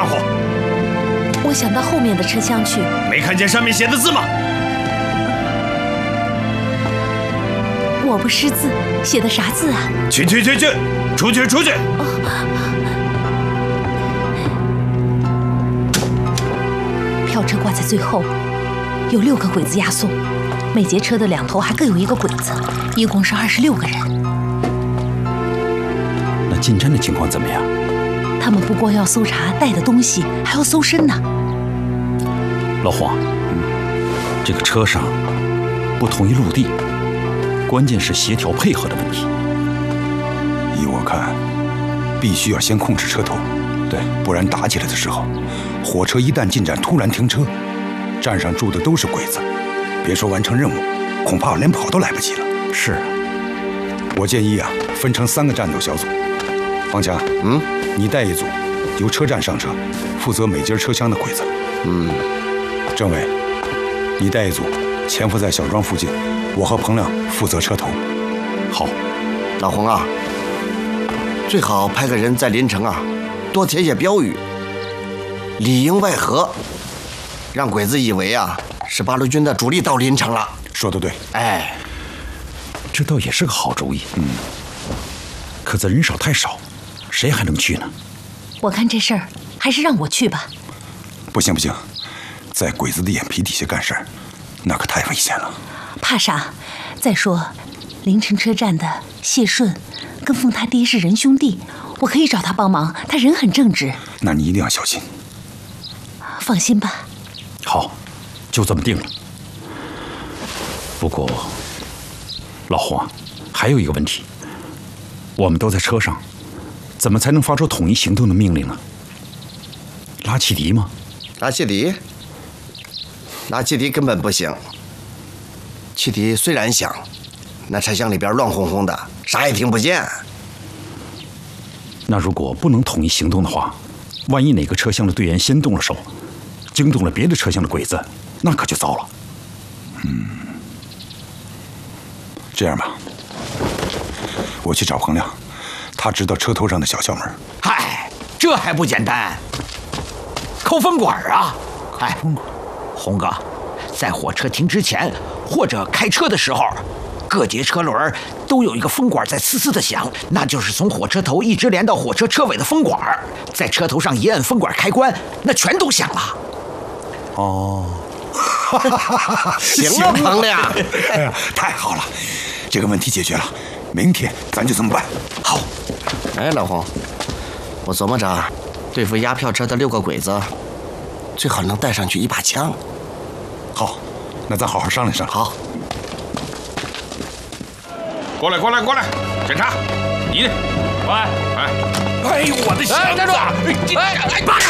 家伙？ 我想到后面的车厢去。 没看见上面写的字吗？ 我不识字，写的啥字啊？ 去！出去！ 票车挂在最后，有6个鬼子押送，每节车的2头还各有1个鬼子，一共是26个人。 那进站的情况怎么样？ 他们不光要搜查带的东西，还要搜身呢。 老黄，这个车上不同于陆地，关键是协调配合的问题。 依我看，必须要先控制车头， 对， 不然打起来的时候，火车一旦进站突然停车，站上住的都是鬼子，别说完成任务，恐怕连跑都来不及了。 是啊， 我建议分成3个战斗小组。方强，你带一组，由车站上车，负责每节车厢的鬼子。政委，你带一组，潜伏在小庄附近，我和彭亮负责车头。 好， 老洪啊，最好派个人在临城多贴些标语，里应外合，让鬼子以为是八路军的主力到临城了。 说得对， 哎， 这倒也是个好主意。可这人少太少，谁还能去呢？ 我看这事儿还是让我去吧。 不行，在鬼子的眼皮底下干事儿，那可太危险了。 怕啥？再说，临城车站的谢顺跟凤他爹是仁兄弟，我可以找他帮忙，他人很正直。 那你一定要小心。 放心吧。 好，就这么定了。不过，老黄，还有一个问题，我们都在车上，怎么才能发出统一行动的命令呢？拉汽笛吗？ 拉汽笛？拉汽笛根本不行。汽笛虽然响，那车厢里边乱哄哄的，啥也听不见。 那如果不能统一行动的话，万一哪个车厢的队员先动了手，惊动了别的车厢的鬼子，那可就糟了。 这样吧，我去找彭亮，他知道车头上的小窍门。 嗨，这还不简单？抠风管啊！哎，红哥，在火车停之前或者开车的时候，各节车轮都有一个风管在呲呲的响，那就是从火车头一直连到火车车尾的风管。在车头上一按风管开关，那全都响了。 哦， 行了，彭亮， 哎呀，太好了，这个问题解决了，明天咱就这么办。 好。哎，老洪，我琢磨着，对付押票车的6个鬼子，最好能带上去1把枪。 好，那咱好好商量商量。 好。 过来，检查，你呢？ 喂， 哎呦，我的箱子！ 站住！